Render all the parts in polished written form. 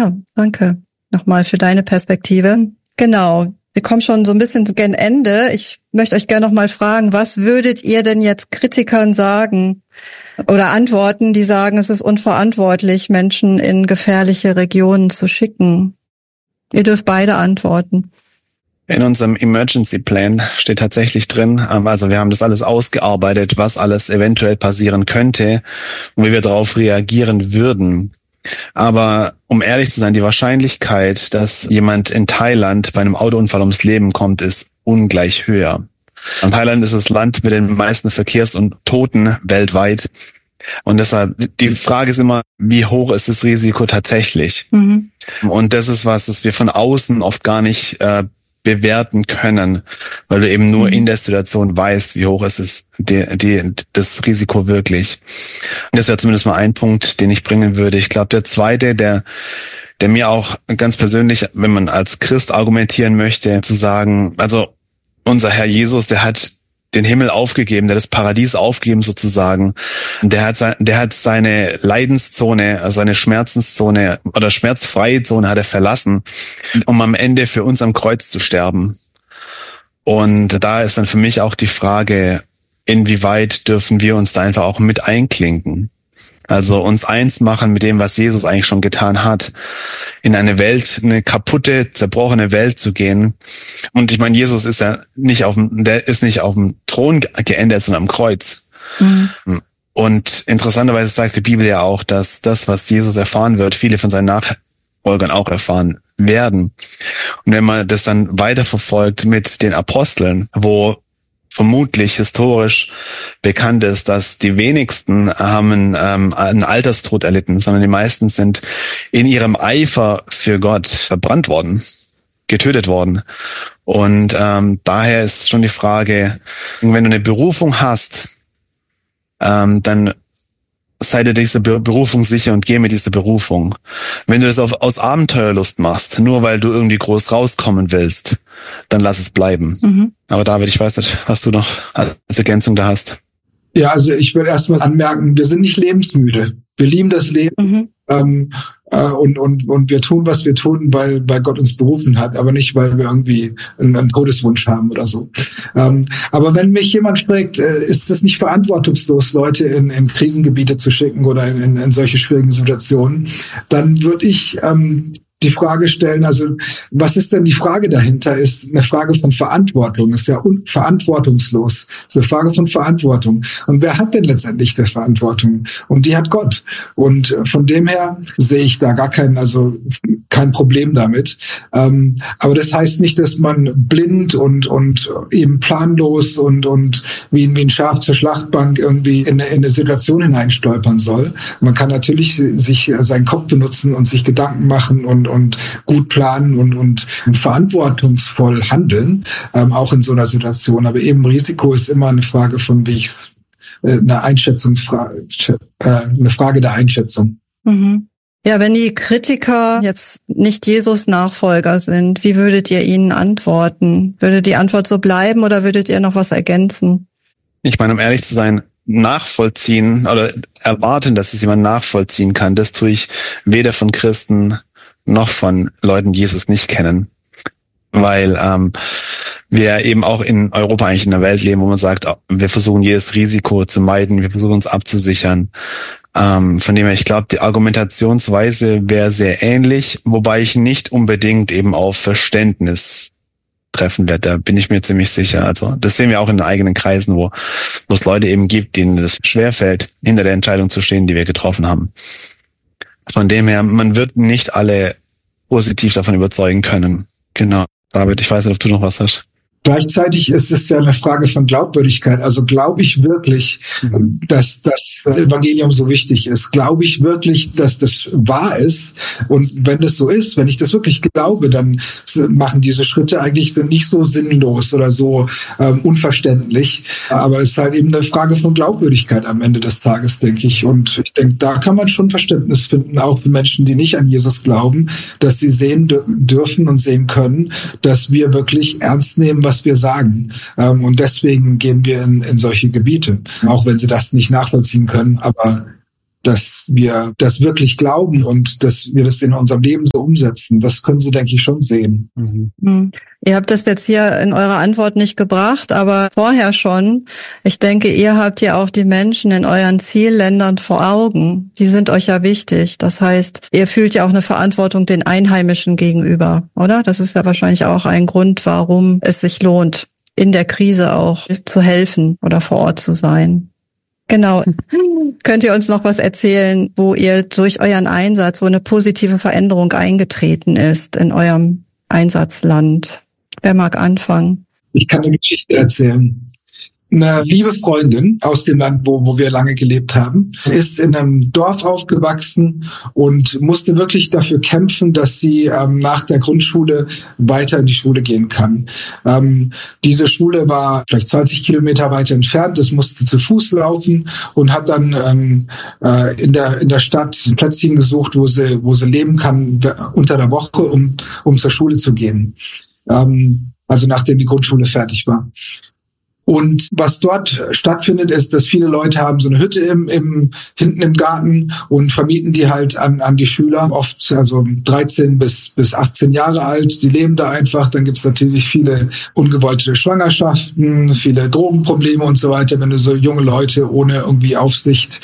Ja, danke nochmal für deine Perspektive. Genau. Wir kommen schon so ein bisschen gen Ende. Ich möchte euch gerne noch mal fragen, was würdet ihr denn jetzt Kritikern sagen oder antworten, die sagen, es ist unverantwortlich, Menschen in gefährliche Regionen zu schicken? Ihr dürft beide antworten. In unserem Emergency Plan steht tatsächlich drin, also wir haben das alles ausgearbeitet, was alles eventuell passieren könnte und wie wir darauf reagieren würden. Aber um ehrlich zu sein, die Wahrscheinlichkeit, dass jemand in Thailand bei einem Autounfall ums Leben kommt, ist ungleich höher. Und Thailand ist das Land mit den meisten Verkehrs- und Toten weltweit. Und deshalb, die Frage ist immer, wie hoch ist das Risiko tatsächlich? Mhm. Und das ist was, das wir von außen oft gar nicht bewerten können, weil du eben nur in der Situation weißt, wie hoch ist es das Risiko wirklich. Das wäre zumindest mal ein Punkt, den ich bringen würde. Ich glaube, der zweite, der mir auch ganz persönlich, wenn man als Christ argumentieren möchte, zu sagen, also unser Herr Jesus, der hat den Himmel aufgegeben, der hat das Paradies aufgegeben sozusagen. Der hat seine Leidenszone, also seine Schmerzenszone oder schmerzfreie Zone hat er verlassen, um am Ende für uns am Kreuz zu sterben. Und da ist dann für mich auch die Frage, inwieweit dürfen wir uns da einfach auch mit einklinken? Also uns eins machen mit dem, was Jesus eigentlich schon getan hat, in eine kaputte, zerbrochene Welt zu gehen. Und ich meine, Jesus ist ja nicht der ist nicht auf dem Thron geendet, sondern am Kreuz. Mhm. Und interessanterweise sagt die Bibel ja auch, dass das, was Jesus erfahren wird, viele von seinen Nachfolgern auch erfahren werden. Und wenn man das dann weiterverfolgt mit den Aposteln, wo vermutlich historisch bekannt ist, dass die wenigsten haben einen Alterstod erlitten, sondern die meisten sind in ihrem Eifer für Gott verbrannt worden, getötet worden. Und daher ist schon die Frage, wenn du eine Berufung hast, dann sei dir dieser Berufung sicher und geh mit dieser Berufung. Wenn du das aus Abenteuerlust machst, nur weil du irgendwie groß rauskommen willst, dann lass es bleiben. Mhm. Aber David, ich weiß nicht, was du noch als Ergänzung da hast. Ja, also ich will erstmal anmerken, wir sind nicht lebensmüde. Wir lieben das Leben. Mhm. Und wir tun, was wir tun, weil Gott uns berufen hat, aber nicht, weil wir irgendwie einen Todeswunsch haben oder so. Aber wenn mich jemand fragt, ist es nicht verantwortungslos, Leute in Krisengebiete zu schicken oder in solche schwierigen Situationen, dann würde ich die Frage stellen, also was ist denn die Frage dahinter? Ist eine Frage von Verantwortung, ist ja verantwortungslos, ist eine Frage von Verantwortung. Und wer hat denn letztendlich die Verantwortung? Und die hat Gott. Und von dem her sehe ich da gar kein Problem damit. Aber das heißt nicht, dass man blind und eben planlos und wie ein Schaf zur Schlachtbank irgendwie in eine Situation hineinstolpern soll. Man kann natürlich sich seinen Kopf benutzen und sich Gedanken machen und gut planen und verantwortungsvoll handeln, auch in so einer Situation. Aber eben Risiko ist immer eine Frage von, wie ich's, eine Frage der Einschätzung. Mhm. Ja, wenn die Kritiker jetzt nicht Jesus Nachfolger sind, wie würdet ihr ihnen antworten? Würde die Antwort so bleiben oder würdet ihr noch was ergänzen? Ich meine, um ehrlich zu sein, nachvollziehen oder erwarten, dass es jemand nachvollziehen kann, das tue ich weder von Christen noch von Leuten, die Jesus nicht kennen. Weil wir eben auch in Europa eigentlich in einer Welt leben, wo man sagt, wir versuchen jedes Risiko zu meiden, wir versuchen uns abzusichern. Von dem her, ich glaube, die Argumentationsweise wäre sehr ähnlich, wobei ich nicht unbedingt eben auf Verständnis treffen werde. Da bin ich mir ziemlich sicher. Also das sehen wir auch in den eigenen Kreisen, wo es Leute eben gibt, denen es schwerfällt, hinter der Entscheidung zu stehen, die wir getroffen haben. Von dem her, man wird nicht alle positiv davon überzeugen können. Genau. David, ich weiß nicht, ob du noch was hast. Gleichzeitig ist es ja eine Frage von Glaubwürdigkeit. Also glaube ich wirklich, dass das Evangelium so wichtig ist? Glaube ich wirklich, dass das wahr ist? Und wenn es so ist, wenn ich das wirklich glaube, dann machen diese Schritte eigentlich sind nicht so sinnlos oder so unverständlich. Aber es ist halt eben eine Frage von Glaubwürdigkeit am Ende des Tages, denke ich. Und ich denke, da kann man schon Verständnis finden, auch für Menschen, die nicht an Jesus glauben, dass sie sehen dürfen und sehen können, dass wir wirklich ernst nehmen, was wir sagen. Und deswegen gehen wir in solche Gebiete, auch wenn sie das nicht nachvollziehen können. Aber dass wir das wirklich glauben und dass wir das in unserem Leben so umsetzen. Das können Sie, denke ich, schon sehen. Mhm. Ihr habt das jetzt hier in eurer Antwort nicht gebracht, aber vorher schon. Ich denke, ihr habt ja auch die Menschen in euren Zielländern vor Augen. Die sind euch ja wichtig. Das heißt, ihr fühlt ja auch eine Verantwortung den Einheimischen gegenüber, oder? Das ist ja wahrscheinlich auch ein Grund, warum es sich lohnt, in der Krise auch zu helfen oder vor Ort zu sein. Genau. Könnt ihr uns noch was erzählen, wo ihr durch euren Einsatz, wo eine positive Veränderung eingetreten ist in eurem Einsatzland? Wer mag anfangen? Ich kann eine Geschichte erzählen. Eine liebe Freundin aus dem Land, wo wir lange gelebt haben, ist in einem Dorf aufgewachsen und musste wirklich dafür kämpfen, dass sie nach der Grundschule weiter in die Schule gehen kann. Diese Schule war vielleicht 20 Kilometer weiter entfernt, das musste zu Fuß laufen und hat dann in der Stadt ein Plätzchen gesucht, wo sie leben kann unter der Woche, um zur Schule zu gehen. Also nachdem die Grundschule fertig war. Und was dort stattfindet, ist, dass viele Leute haben so eine Hütte hinten im Garten und vermieten die halt an die Schüler, oft also 13 bis 18 Jahre alt, die leben da einfach. Dann gibt's natürlich viele ungewollte Schwangerschaften, viele Drogenprobleme und so weiter, wenn du so junge Leute ohne irgendwie Aufsicht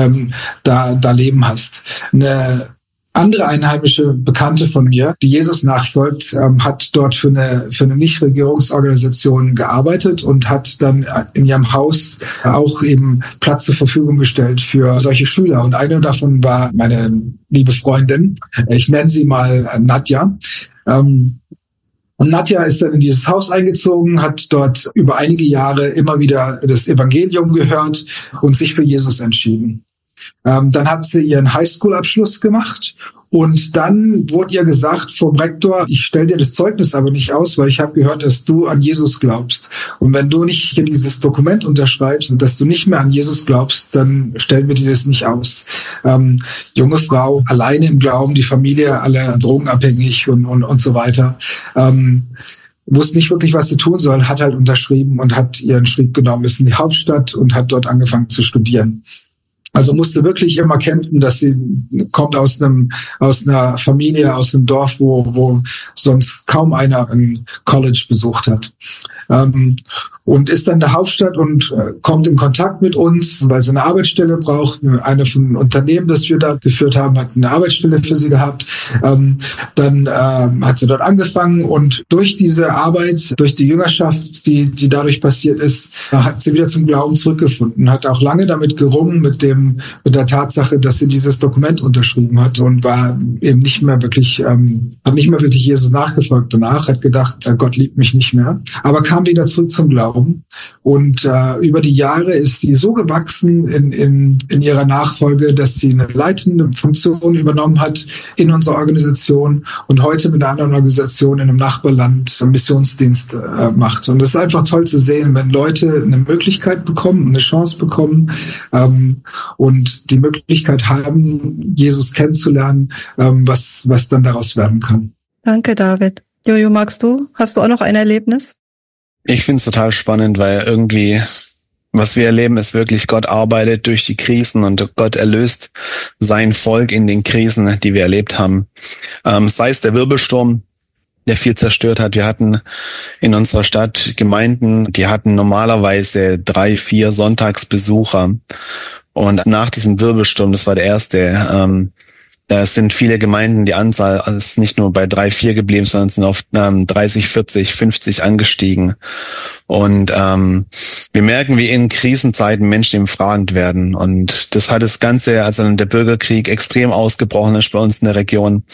da leben hast. Eine andere einheimische Bekannte von mir, die Jesus nachfolgt, hat dort für eine Nichtregierungsorganisation gearbeitet und hat dann in ihrem Haus auch eben Platz zur Verfügung gestellt für solche Schüler. Und eine davon war meine liebe Freundin. Ich nenne sie mal Nadja. Und Nadja ist dann in dieses Haus eingezogen, hat dort über einige Jahre immer wieder das Evangelium gehört und sich für Jesus entschieden. Dann hat sie ihren Highschool-Abschluss gemacht und dann wurde ihr gesagt vom Rektor, ich stelle dir das Zeugnis aber nicht aus, weil ich habe gehört, dass du an Jesus glaubst. Und wenn du nicht hier dieses Dokument unterschreibst und dass du nicht mehr an Jesus glaubst, dann stellen wir dir das nicht aus. Junge Frau, alleine im Glauben, die Familie alle drogenabhängig und so weiter. Wusste nicht wirklich, was sie tun soll, hat halt unterschrieben und hat ihren Schritt genommen, ist in die Hauptstadt und hat dort angefangen zu studieren. Also musste wirklich immer kämpfen, dass sie kommt aus einer Familie, aus einem Dorf, wo sonst kaum einer ein College besucht hat. Und ist dann in der Hauptstadt und kommt in Kontakt mit uns, weil sie eine Arbeitsstelle braucht. Eine von den Unternehmen, das wir da geführt haben, hat eine Arbeitsstelle für sie gehabt. Dann hat sie dort angefangen und durch diese Arbeit, durch die Jüngerschaft, die dadurch passiert ist, hat sie wieder zum Glauben zurückgefunden. Hat auch lange damit gerungen mit der Tatsache, dass sie dieses Dokument unterschrieben hat und war eben nicht mehr wirklich, hat nicht mehr wirklich Jesus nachgefolgt danach, hat gedacht, Gott liebt mich nicht mehr, aber kam wieder zurück zum Glauben. Und über die Jahre ist sie so gewachsen in ihrer Nachfolge, dass sie eine leitende Funktion übernommen hat in unserer Organisation und heute mit einer anderen Organisation in einem Nachbarland einen Missionsdienst macht. Und es ist einfach toll zu sehen, wenn Leute eine Möglichkeit bekommen, eine Chance bekommen und die Möglichkeit haben, Jesus kennenzulernen, was dann daraus werden kann. Danke, David. Jojo, hast du auch noch ein Erlebnis? Ich finde es total spannend, weil irgendwie, was wir erleben, ist wirklich, Gott arbeitet durch die Krisen und Gott erlöst sein Volk in den Krisen, die wir erlebt haben. Sei es der Wirbelsturm, der viel zerstört hat. Wir hatten in unserer Stadt Gemeinden, die hatten normalerweise 3-4 Sonntagsbesucher. Und nach diesem Wirbelsturm, das war der erste, da sind viele Gemeinden, die Anzahl ist nicht nur bei 3-4 geblieben, sondern sind auf 30, 40, 50 angestiegen. Und wir merken, wie in Krisenzeiten Menschen eben fragend werden. Und das hat das Ganze, als dann der Bürgerkrieg extrem ausgebrochen ist bei uns in der Region.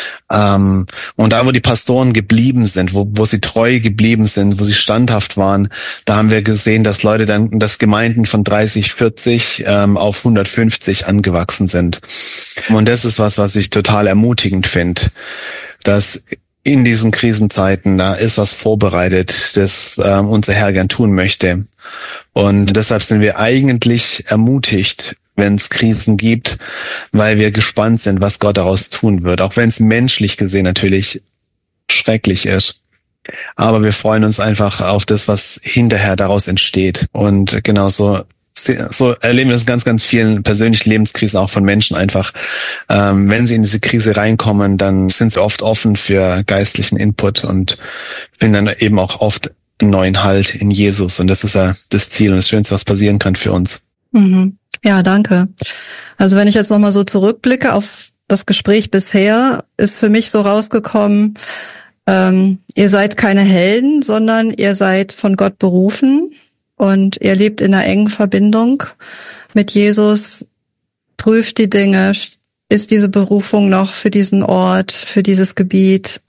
Und da, wo die Pastoren geblieben sind, wo sie treu geblieben sind, wo sie standhaft waren, da haben wir gesehen, dass Gemeinden von 30, 40 auf 150 angewachsen sind. Und das ist was ich total ermutigend finde, dass in diesen Krisenzeiten, da ist was vorbereitet, das unser Herr gern tun möchte. Und deshalb sind wir eigentlich ermutigt, wenn es Krisen gibt, weil wir gespannt sind, was Gott daraus tun wird. Auch wenn es menschlich gesehen natürlich schrecklich ist. Aber wir freuen uns einfach auf das, was hinterher daraus entsteht. Und genauso so erleben wir das in ganz, ganz vielen persönlichen Lebenskrisen auch von Menschen einfach. Wenn sie in diese Krise reinkommen, dann sind sie oft offen für geistlichen Input und finden dann eben auch oft einen neuen Halt in Jesus. Und das ist ja das Ziel und das Schönste, was passieren kann für uns. Mhm. Ja, danke. Also wenn ich jetzt nochmal so zurückblicke auf das Gespräch bisher, ist für mich so rausgekommen, ihr seid keine Helden, sondern ihr seid von Gott berufen. Und ihr lebt in einer engen Verbindung mit Jesus, prüft die Dinge, ist diese Berufung noch für diesen Ort, für dieses Gebiet,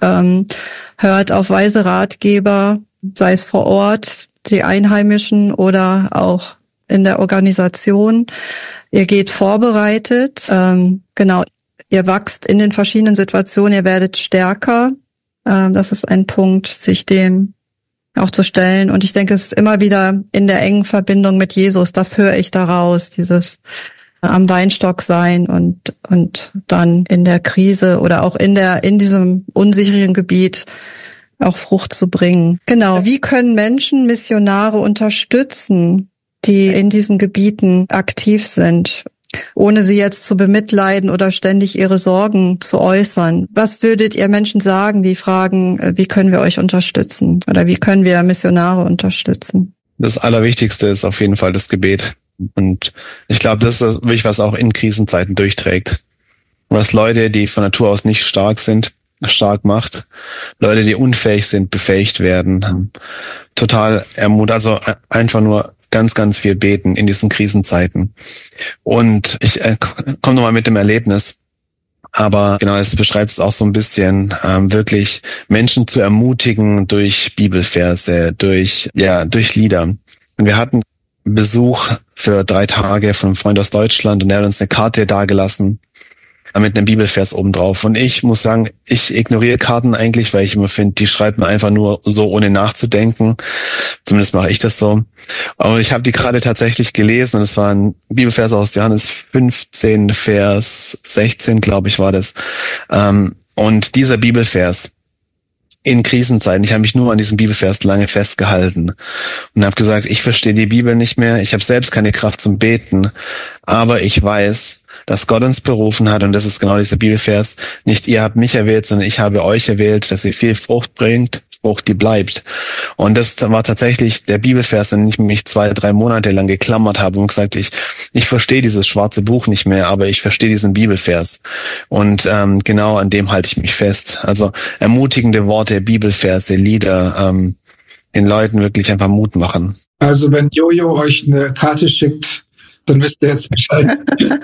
hört auf weise Ratgeber, sei es vor Ort, die Einheimischen oder auch in der Organisation. Ihr geht vorbereitet, genau, ihr wachst in den verschiedenen Situationen, ihr werdet stärker. Das ist ein Punkt, sich dem auch zu stellen. Und ich denke, es ist immer wieder in der engen Verbindung mit Jesus, das höre ich daraus, dieses am Weinstock sein und dann in der Krise oder auch in diesem unsicheren Gebiet auch Frucht zu bringen. Genau. Wie können Menschen Missionare unterstützen, die in diesen Gebieten aktiv sind, ohne sie jetzt zu bemitleiden oder ständig ihre Sorgen zu äußern? Was würdet ihr Menschen sagen, die fragen, wie können wir euch unterstützen oder wie können wir Missionare unterstützen? Das Allerwichtigste ist auf jeden Fall das Gebet. Und ich glaube, das ist wirklich, was auch in Krisenzeiten durchträgt. Was Leute, die von Natur aus nicht stark sind, stark macht. Leute, die unfähig sind, befähigt werden. Total ermutigt. Also einfach nur ganz, ganz viel beten in diesen Krisenzeiten. Und ich komme nochmal mit dem Erlebnis. Aber genau, es beschreibt es auch so ein bisschen, wirklich Menschen zu ermutigen durch Bibelverse, durch Lieder. Und wir hatten Besuch für 3 Tage von einem Freund aus Deutschland und er hat uns eine Karte dagelassen mit einem Bibelvers oben drauf. Und ich muss sagen, ich ignoriere Karten eigentlich, weil ich immer finde, die schreibt man einfach nur so, ohne nachzudenken. Zumindest mache ich das so. Aber ich habe die gerade tatsächlich gelesen und es war ein Bibelvers aus Johannes 15, Vers 16, glaube ich, war das. Und dieser Bibelvers in Krisenzeiten, ich habe mich nur an diesem Bibelvers lange festgehalten und habe gesagt, ich verstehe die Bibel nicht mehr, ich habe selbst keine Kraft zum Beten, aber ich weiß, dass Gott uns berufen hat, und das ist genau dieser Bibelvers, nicht ihr habt mich erwählt, sondern ich habe euch erwählt, dass ihr viel Frucht bringt, Frucht, die bleibt. Und das war tatsächlich der Bibelvers, an den ich mich 2-3 Monate lang geklammert habe und gesagt, ich verstehe dieses schwarze Buch nicht mehr, aber ich verstehe diesen Bibelvers. Und genau an dem halte ich mich fest. Also ermutigende Worte, Bibelverse, Lieder, den Leuten wirklich einfach Mut machen. Also wenn Jojo euch eine Karte schickt, dann wisst ihr jetzt Bescheid.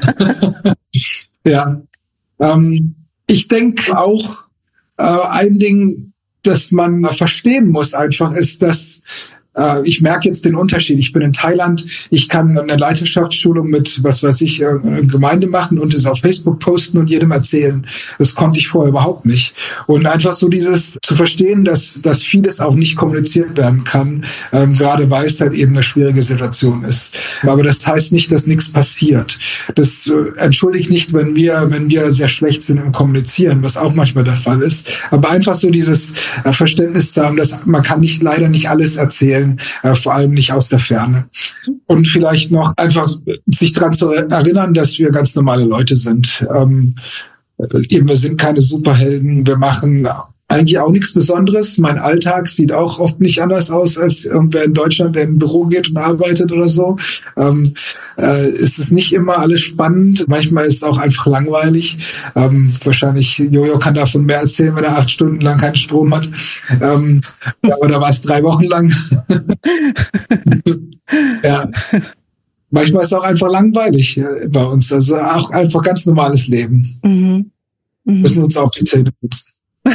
Ja. Ich denke auch, ein Ding, das man verstehen muss einfach, ist, dass ich merke jetzt den Unterschied. Ich bin in Thailand, ich kann eine Leiterschaftsschulung mit, was weiß ich, Gemeinde machen und es auf Facebook posten und jedem erzählen. Das konnte ich vorher überhaupt nicht. Und einfach so dieses zu verstehen, dass vieles auch nicht kommuniziert werden kann, gerade weil es halt eben eine schwierige Situation ist. Aber das heißt nicht, dass nichts passiert. Das entschuldigt nicht, wenn wir sehr schlecht sind im Kommunizieren, was auch manchmal der Fall ist. Aber einfach so dieses Verständnis zu haben, dass man kann leider nicht alles erzählen, vor allem nicht aus der Ferne. Und vielleicht noch einfach sich daran zu erinnern, dass wir ganz normale Leute sind. Eben, wir sind keine Superhelden, wir machen eigentlich auch nichts Besonderes. Mein Alltag sieht auch oft nicht anders aus, als irgendwer in Deutschland, der in ein Büro geht und arbeitet oder so. Es ist nicht immer alles spannend. Manchmal ist es auch einfach langweilig. Wahrscheinlich, Jojo kann davon mehr erzählen, wenn er 8 Stunden lang keinen Strom hat. Aber da war es 3 Wochen lang. Ja. Manchmal ist es auch einfach langweilig bei uns. Also auch einfach ganz normales Leben. Mhm. Mhm. Müssen uns auch die Zähne putzen.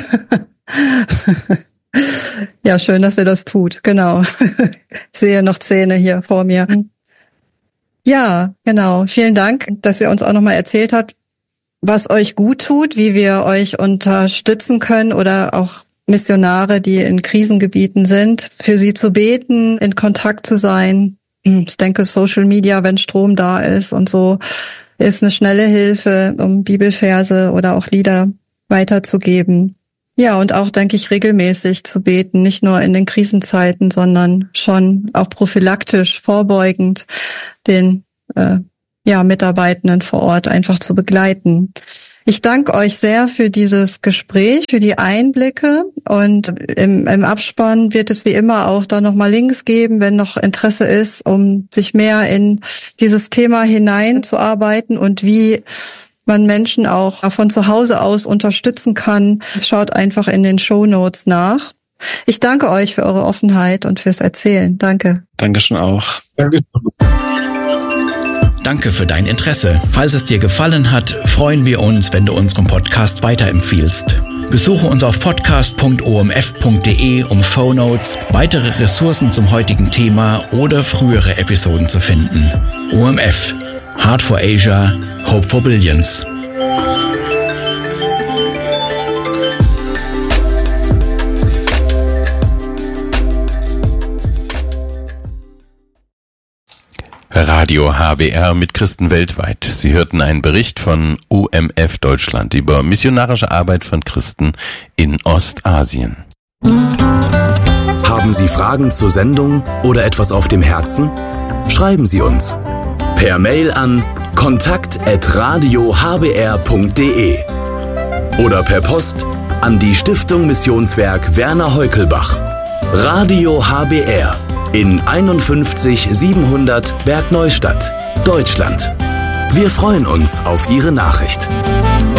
Ja, schön, dass ihr das tut. Genau. Ich sehe noch Zähne hier vor mir. Ja, genau. Vielen Dank, dass ihr uns auch nochmal erzählt habt, was euch gut tut, wie wir euch unterstützen können oder auch Missionare, die in Krisengebieten sind, für sie zu beten, in Kontakt zu sein. Ich denke, Social Media, wenn Strom da ist und so, ist eine schnelle Hilfe, um Bibelverse oder auch Lieder weiterzugeben. Ja, und auch, denke ich, regelmäßig zu beten, nicht nur in den Krisenzeiten, sondern schon auch prophylaktisch, vorbeugend, den Mitarbeitenden vor Ort einfach zu begleiten. Ich danke euch sehr für dieses Gespräch, für die Einblicke, und im Abspann wird es wie immer auch da nochmal Links geben, wenn noch Interesse ist, um sich mehr in dieses Thema hineinzuarbeiten und wie man Menschen auch von zu Hause aus unterstützen kann. Schaut einfach in den Shownotes nach. Ich danke euch für eure Offenheit und fürs Erzählen. Danke. Dankeschön auch. Danke. Danke für dein Interesse. Falls es dir gefallen hat, freuen wir uns, wenn du unseren Podcast weiterempfiehlst. Besuche uns auf podcast.omf.de, um Shownotes, weitere Ressourcen zum heutigen Thema oder frühere Episoden zu finden. OMF. Heart for Asia. Hope for Billions. Radio HBR mit Christen weltweit. Sie hörten einen Bericht von OMF Deutschland über missionarische Arbeit von Christen in Ostasien. Haben Sie Fragen zur Sendung oder etwas auf dem Herzen? Schreiben Sie uns per Mail an kontakt@radiohbr.de oder per Post an die Stiftung Missionswerk Werner Heukelbach. Radio HBR in 51 700 Bergneustadt, Deutschland. Wir freuen uns auf Ihre Nachricht.